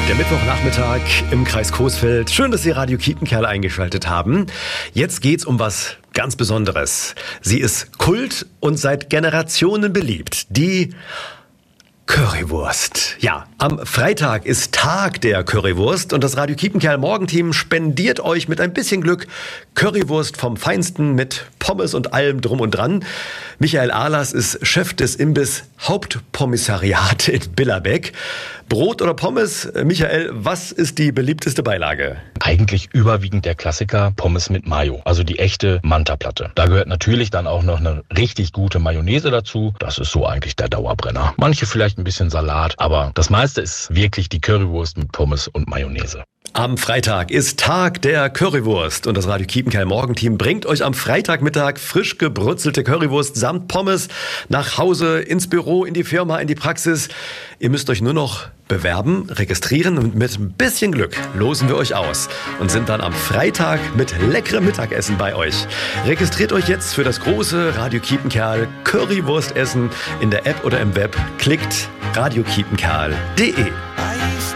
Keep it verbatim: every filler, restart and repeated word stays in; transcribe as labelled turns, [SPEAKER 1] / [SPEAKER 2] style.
[SPEAKER 1] Der Mittwochnachmittag im Kreis Coesfeld. Schön, dass Sie Radio Kiepenkerl eingeschaltet haben. Jetzt geht's um was ganz Besonderes. Sie ist Kult und seit Generationen beliebt. Die Currywurst. Ja, am Freitag ist Tag der Currywurst und das Radio Kiepenkerl Morgenteam spendiert euch mit ein bisschen Glück Currywurst vom Feinsten mit Pommes und allem drum und dran. Michael Ahlers ist Chef des Imbiss Hauptkommissariat in Billerbeck. Brot oder Pommes? Michael, was ist die beliebteste Beilage?
[SPEAKER 2] Eigentlich überwiegend der Klassiker Pommes mit Mayo, also die echte Manta-Platte. Da gehört natürlich dann auch noch eine richtig gute Mayonnaise dazu. Das ist so eigentlich der Dauerbrenner. Manche vielleicht ein bisschen Salat, aber das meiste ist wirklich die Currywurst mit Pommes und Mayonnaise.
[SPEAKER 1] Am Freitag ist Tag der Currywurst und das Radio Kiepenkerl Morgenteam bringt euch am Freitagmittag frisch gebrutzelte Currywurst samt Pommes nach Hause, ins Büro, in die Firma, in die Praxis. Ihr müsst euch nur noch bewerben, registrieren und mit ein bisschen Glück losen wir euch aus und sind dann am Freitag mit leckerem Mittagessen bei euch. Registriert euch jetzt für das große Radio Kiepenkerl Currywurstessen in der App oder im Web. Klickt radio kiepenkerl punkt de.